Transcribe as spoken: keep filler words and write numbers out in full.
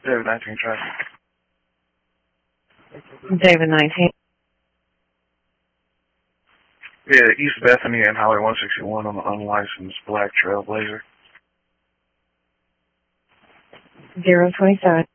David nineteen traffic. David nineteen. Yeah, East Bethany and Highway one sixty-one on the unlicensed black Trailblazer. Zero twenty-seven.